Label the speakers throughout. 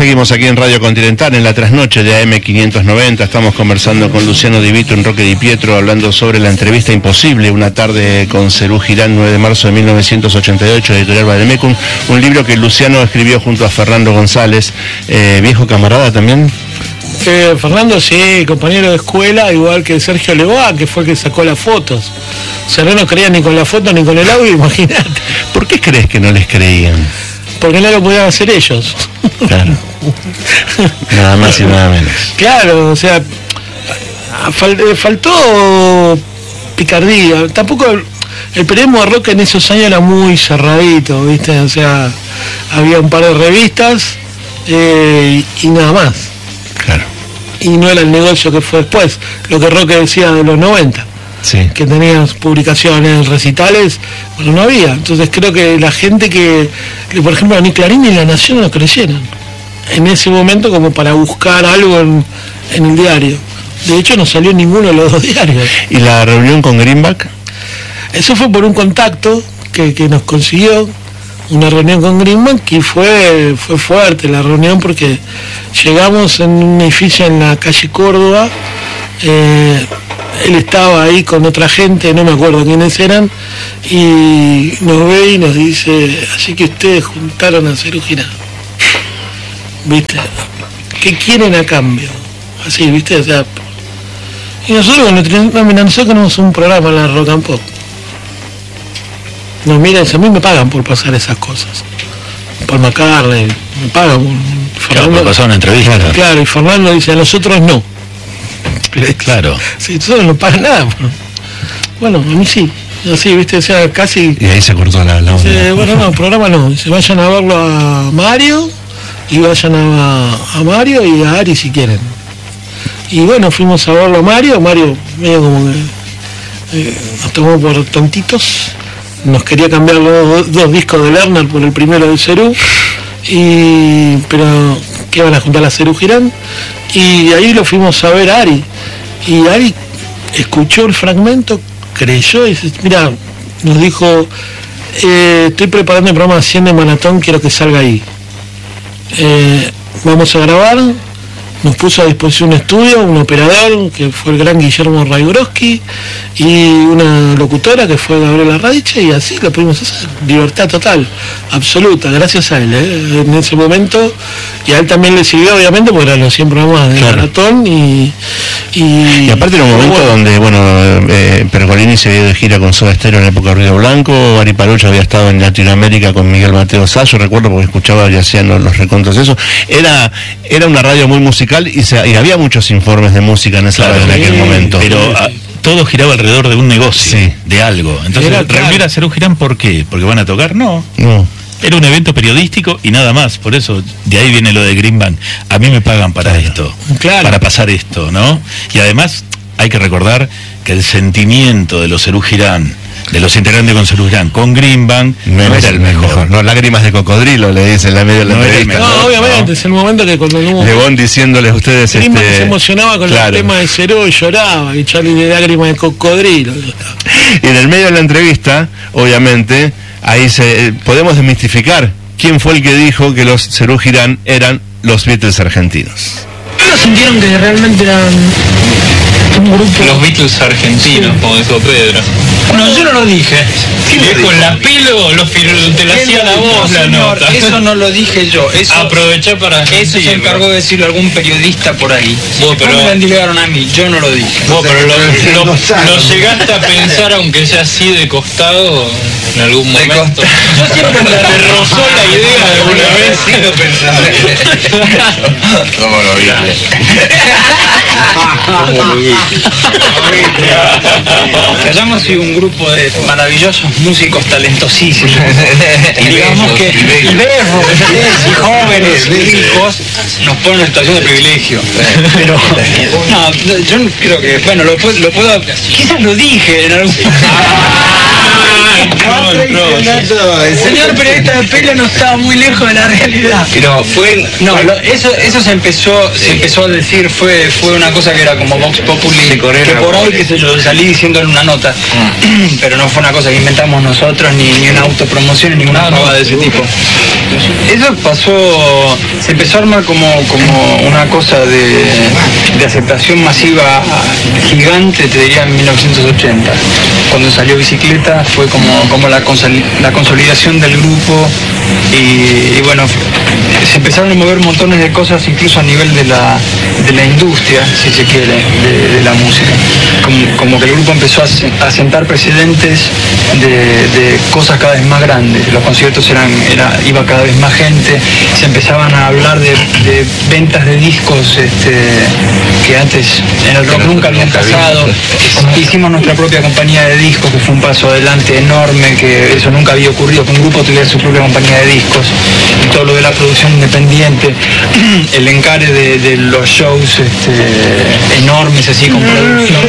Speaker 1: Seguimos aquí en Radio Continental, en la trasnoche de AM590. Estamos conversando con Luciano Di Vito, Enroque Di Pietro, hablando sobre la entrevista imposible, una tarde con Serú Girán, 9 de marzo de 1988, editorial Bademecum, un libro que Luciano escribió junto a Fernando González, viejo camarada también.
Speaker 2: Fernando, sí, compañero de escuela, igual que Sergio Leboa, que fue el que sacó las fotos. O sea, no nos creían ni con la foto ni con el audio, imagínate.
Speaker 1: ¿Por qué crees que no les creían?
Speaker 2: Porque no lo podían hacer ellos.
Speaker 1: Claro. Nada más y nada menos.
Speaker 2: Claro, o sea, faltó picardía. Tampoco el periodismo de rock en esos años era muy cerradito, ¿viste? O sea, había un par de revistas y nada más.
Speaker 1: Claro.
Speaker 2: Y no era el negocio que fue después, lo que Roque decía de los 90.
Speaker 1: Sí.
Speaker 2: Que tenías publicaciones, recitales, bueno, no había. Entonces creo que la gente que por ejemplo, ni Clarín ni La Nación no creyeron en ese momento como para buscar algo en el diario. De hecho no salió ninguno de los dos diarios.
Speaker 1: ¿Y la reunión con Greenback?
Speaker 2: Eso fue por un contacto que nos consiguió, una reunión con Greenback, y fue fuerte la reunión porque llegamos en un edificio en la calle Córdoba. Él estaba ahí con otra gente, no me acuerdo quiénes eran, y nos ve y nos dice, así que ustedes juntaron a Serú Girán, ¿viste? ¿Qué quieren a cambio? Así, ¿viste? O sea, y nosotros, nosotros tenemos un programa en la Rock and Pop. Nos miran, a mí me pagan por pasar esas cosas. Por McCartney, me pagan.
Speaker 3: Claro, por pasar una entrevista.
Speaker 2: Claro, y Fernando dice, a nosotros no.
Speaker 3: Claro.
Speaker 2: Sí, nosotros no pagan nada. Bueno, a mí sí. Así, ¿viste? O sea, casi...
Speaker 1: Y ahí se cortó la onda.
Speaker 2: Bueno, no, programa no. Se vayan a verlo a Mario, y vayan a Mario y a Ari si quieren. Y bueno, fuimos a verlo a Mario medio como que nos tomó por tontitos. Nos quería cambiar los dos discos de Lerner por el primero de Serú, pero que iban a juntar a Serú Girán, y ahí lo fuimos a ver a Ari, y Ari escuchó el fragmento, creyó y dice, mira, nos dijo, estoy preparando el programa 100 de Maratón, quiero que salga ahí, vamos a grabar. Nos puso a disposición un estudio, un operador, que fue el gran Guillermo Raigroski, y una locutora, que fue Gabriela Radiche, y así lo pudimos hacer. Libertad total, absoluta, gracias a él, en ese momento. Y a él también le sirvió, obviamente, porque eran los 100 programas de Maratón. Y
Speaker 1: aparte era un momento donde, bueno, Pergolini se había ido de gira con Soda Stereo en la época de Ruido Blanco, Ari Palucha había estado en Latinoamérica con Miguel Mateo Sayo, recuerdo porque escuchaba y hacían los recontos de eso. Era una radio muy musical y había muchos informes de música en esa radio en aquel momento.
Speaker 3: Pero todo giraba alrededor de un negocio, de algo. Entonces, reunir a Serú Girán, ¿por qué? ¿Porque van a tocar? No. Era un evento periodístico y nada más. Por eso, de ahí viene lo de Greenback. A mí me pagan para esto, para pasar esto, ¿no? Y además, hay que recordar que el sentimiento de los Serú Girán, de los integrantes con Serú Girán, con Greenback, no era el mejor.
Speaker 1: No, lágrimas de cocodrilo, le dicen la medio de la entrevista.
Speaker 2: No, obviamente, es el momento que cuando no...
Speaker 1: Lebón diciéndoles a ustedes...
Speaker 2: Greenback se emocionaba con el tema de Serú y lloraba, y Charlie de lágrimas de cocodrilo.
Speaker 1: Y en el medio de la entrevista, obviamente, ahí podemos desmistificar quién fue el que dijo que los Serú Girán eran los Beatles argentinos.
Speaker 2: ¿No sintieron que realmente eran un grupo?
Speaker 4: Los Beatles argentinos, como dijo Pedro.
Speaker 2: No, yo no lo dije.
Speaker 4: Con la pelo te la hacía la voz la nota.
Speaker 5: Eso no lo dije yo.
Speaker 4: Aprovechá para...
Speaker 5: Eso se encargó de decirlo algún periodista por ahí.
Speaker 4: Pero
Speaker 5: me entregaron a mí, yo no lo dije.
Speaker 4: Pero lo llegaste a pensar, aunque sea así de costado, en algún momento.
Speaker 5: Yo siempre
Speaker 4: te rozó la idea alguna vez.
Speaker 5: Sí lo pensaba.
Speaker 4: ¿Cómo lo viste?
Speaker 5: Que hayamos sido un grupo de maravillosos músicos talentosísimos. Y digamos que y jóvenes, ricos, nos ponen en una situación de privilegio. Pero no, yo creo que, bueno, lo puedo, quizás lo dije en algún... señor periodista de Pelo no estaba muy lejos de la realidad.
Speaker 6: Pero fue...
Speaker 5: No, eso se empezó a decir, fue una cosa que era como Vox Populi, que por hoy que se lo salí diciendo en una nota, pero no fue una cosa que inventamos nosotros, ni una autopromoción, ni ninguna prueba de ese tipo. Eso pasó, se empezó a armar como una cosa de aceptación masiva gigante, te diría, en 1980. Cuando salió Bicicleta fue como la consolidación del grupo y bueno, se empezaron a mover montones de cosas incluso a nivel de la industria, si se quiere, de la música. Como que el grupo empezó a sentar precedentes de cosas cada vez más grandes. Los conciertos iba cada vez más gente, se empezaban a hablar de ventas de discos que antes en el rock nunca habían pasado. Hicimos nuestra propia compañía de discos, que fue un paso adelante enorme, que eso nunca había ocurrido, que un grupo tuviera su propia compañía de discos, y todo lo de la producción independiente, el encare de los shows enormes así con producción.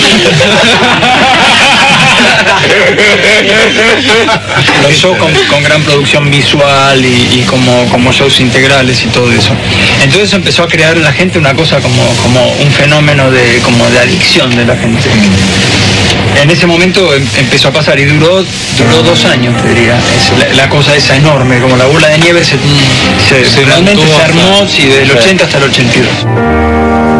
Speaker 5: Los shows con gran producción visual y como shows integrales y todo eso. Entonces empezó a crear en la gente una cosa como un fenómeno de adicción de la gente. En ese momento empezó a pasar y duró 2 años, te diría. La cosa esa enorme, como la bola de nieve realmente se armó del 80 hasta el 82.